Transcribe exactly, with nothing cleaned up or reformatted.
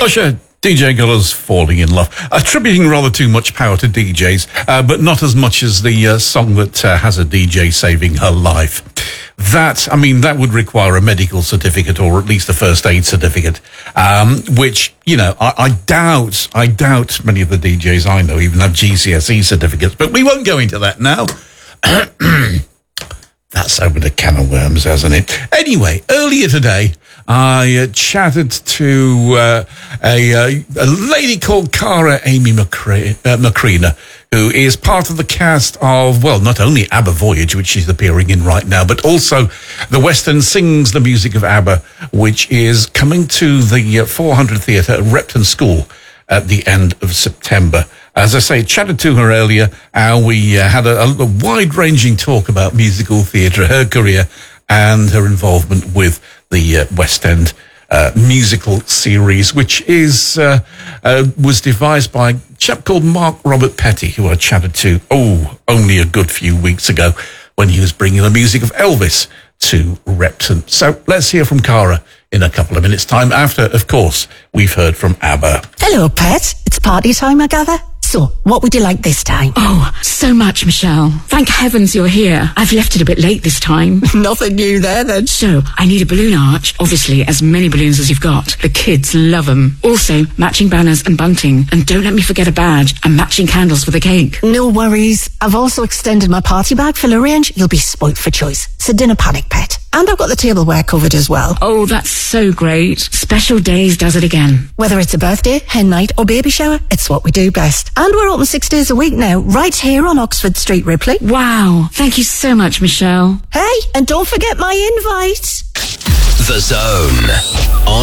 Usher, D J Guller's Falling in Love. Attributing rather too much power to D Js, uh, but not as much as the uh, song that uh, has a D J saving her life. That, I mean, that would require a medical certificate or at least a first aid certificate, um, which, you know, I, I doubt, I doubt many of the D Js I know even have G C S E certificates, but we won't go into that now. That's opened a can of worms, hasn't it? Anyway, earlier today, I uh, chatted to uh, a, uh, a lady called Cara Amy Macra- uh, Macrina, who is part of the cast of, well, not only ABBA Voyage, which she's appearing in right now, but also The West End Sings the Music of ABBA, which is coming to the uh, four hundred Theatre at Repton School at the end of September. As I say, chatted to her earlier, and we uh, had a, a wide-ranging talk about musical theatre, her career, and her involvement with the uh, West End uh, musical series, which is uh, uh, was devised by a chap called Mark Robert Petty, who I chatted to, oh, only a good few weeks ago, when he was bringing the music of Elvis to Repton. So let's hear from Cara in a couple of minutes' time after, of course, we've heard from ABBA. Hello, Pet. It's party time, I gather. So, what would you like this time? Oh, so much, Michelle. Thank heavens you're here. I've left it a bit late this time. Nothing new there, then. So, I need a balloon arch. Obviously, as many balloons as you've got. The kids love them. Also, matching banners and bunting. And don't let me forget a badge and matching candles for the cake. No worries. I've also extended my party bag full of range. You'll be spoilt for choice. So, dinner panic, Pet. And I've got the tableware covered as well. Oh, that's so great. Special Days does it again. Whether it's a birthday, hen night or baby shower, it's what we do best. And we're open six days a week now, right here on Oxford Street, Ripley. Wow. Thank you so much, Michelle. Hey, and don't forget my invite. The Zone on